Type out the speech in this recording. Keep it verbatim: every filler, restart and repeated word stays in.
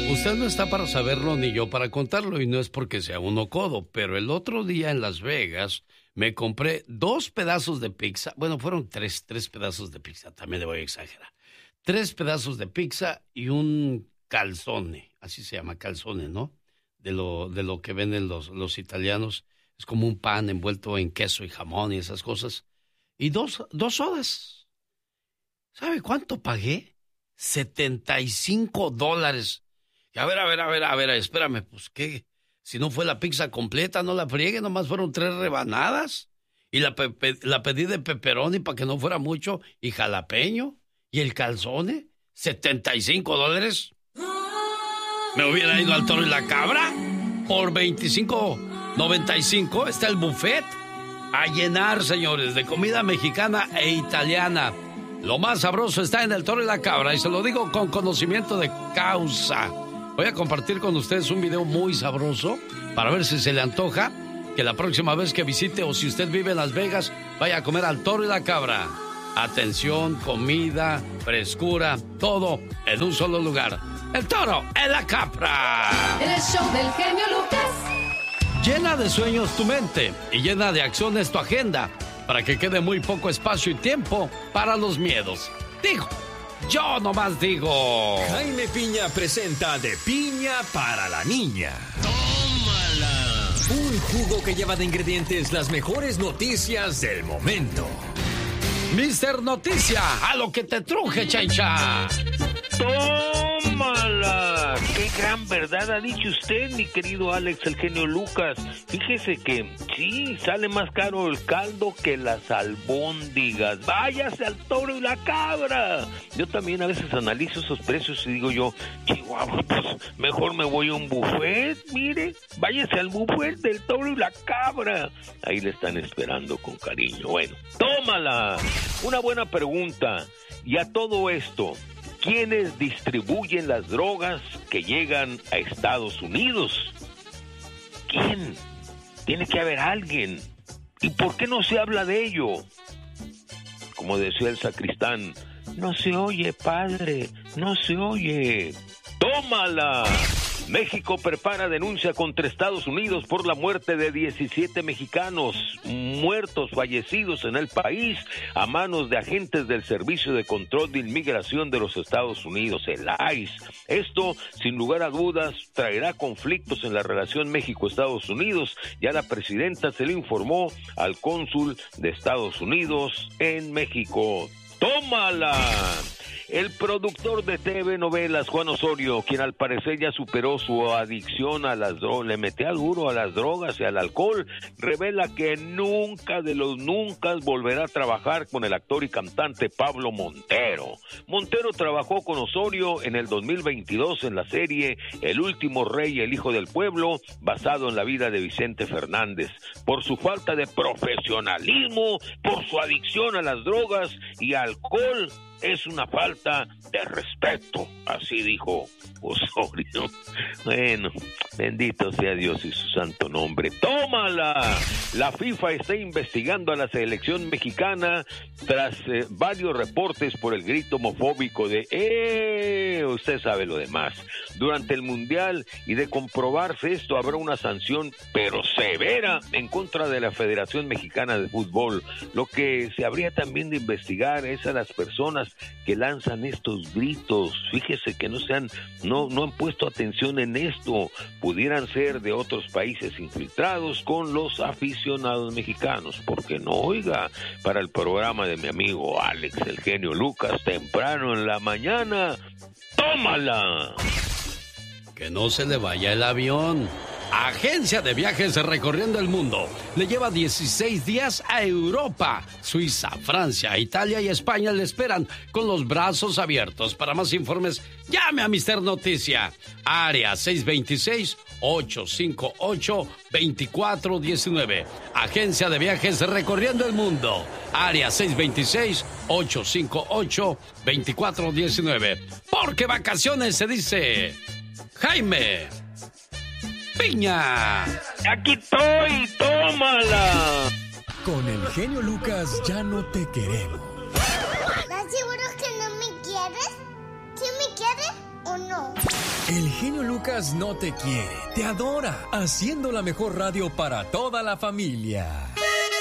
Usted no está para saberlo ni yo para contarlo, y no es porque sea uno codo, pero el otro día en Las Vegas me compré dos pedazos de pizza. Bueno, fueron tres, tres pedazos de pizza, también le voy a exagerar. Tres pedazos de pizza y un calzone, así se llama, calzone, ¿no? De lo, de lo que venden los, los italianos. Es como un pan envuelto en queso y jamón y esas cosas. Y dos, dos sodas. ¿Sabe cuánto pagué? setenta y cinco dólares. A ver, a ver, a ver, a ver, espérame, pues, ¿qué? Si no fue la pizza completa, no la friegue, nomás fueron tres rebanadas. Y la, pepe, la pedí de pepperoni para que no fuera mucho, y jalapeño. ¿Y el calzone? ¿setenta y cinco dólares? ¿Me hubiera ido al Toro y la Cabra? Por veinticinco noventa y cinco está el buffet. A llenar, señores, de comida mexicana e italiana. Lo más sabroso está en el Toro y la Cabra, y se lo digo con conocimiento de causa. Voy a compartir con ustedes un video muy sabroso para ver si se le antoja que la próxima vez que visite, o si usted vive en Las Vegas, vaya a comer al Toro y la Cabra. Atención, comida, frescura, todo en un solo lugar. El Toro y la Cabra. El show del genio Lucas. Llena de sueños tu mente y llena de acciones tu agenda, para que quede muy poco espacio y tiempo para los miedos. Digo, yo nomás digo. Jaime Piña presenta De Piña para la Niña. ¡Tómala! Un jugo que lleva de ingredientes las mejores noticias del momento. Mister Noticia, a lo que te truje, Chencha. ¡Tómala! ¡Qué gran verdad ha dicho usted, mi querido Alex, el genio Lucas! Fíjese que sí, sale más caro el caldo que las albóndigas. ¡Váyase al Toro y la Cabra! Yo también a veces analizo esos precios y digo yo, Chihuahua, pues mejor me voy a un buffet, mire. Váyase al buffet del Toro y la Cabra. Ahí le están esperando con cariño. Bueno, tómala. Una buena pregunta. Y a todo esto, ¿quiénes distribuyen las drogas que llegan a Estados Unidos? ¿Quién? Tiene que haber alguien. ¿Y por qué no se habla de ello? Como decía el sacristán, no se oye, padre, no se oye. ¡Tómala! México prepara denuncia contra Estados Unidos por la muerte de diecisiete mexicanos muertos, fallecidos en el país a manos de agentes del Servicio de Control de Inmigración de los Estados Unidos, el I C E. Esto, sin lugar a dudas, traerá conflictos en la relación México-Estados Unidos. Ya la presidenta se le informó al cónsul de Estados Unidos en México. ¡Tómala! El productor de T V novelas, Juan Osorio, quien al parecer ya superó su adicción a las drogas, le metía duro a las drogas y al alcohol, revela que nunca de los nunca volverá a trabajar con el actor y cantante Pablo Montero. Montero trabajó con Osorio en el dos mil veintidós en la serie El último rey, el hijo del pueblo, basado en la vida de Vicente Fernández. Por su falta de profesionalismo, por su adicción a las drogas y alcohol, es una falta de respeto, así dijo Osorio. Bueno, bendito sea Dios y su santo nombre. ¡Tómala! La FIFA está investigando a la selección mexicana tras eh, varios reportes por el grito homofóbico de ¡eh! Usted sabe lo demás. Durante el Mundial, y de comprobarse esto, habrá una sanción, pero severa, en contra de la Federación Mexicana de Fútbol. Lo que se habría también de investigar es a las personas que lanzan estos gritos. Fíjese que no se han, no, no han puesto atención en esto. Pudieran ser de otros países infiltrados con los aficionados mexicanos. Porque no, oiga, para el programa de mi amigo Alex, el genio Lucas, temprano en la mañana, ¡tómala! Que no se le vaya el avión. Agencia de Viajes Recorriendo el Mundo le lleva dieciséis días a Europa, Suiza, Francia, Italia y España. Le esperan con los brazos abiertos. Para más informes, llame a Mister Noticia, área seis dos seis, ocho cinco ocho, dos cuatro uno nueve. Agencia de Viajes Recorriendo el Mundo, área seis dos seis, ocho cinco ocho, dos cuatro uno nueve. Porque vacaciones se dice Jaime Piña. Aquí estoy, tómala. Con el genio Lucas ya no te queremos. ¿Estás seguro que no me quieres? ¿Sí me quieres o no? El genio Lucas no te quiere, te adora, haciendo la mejor radio para toda la familia.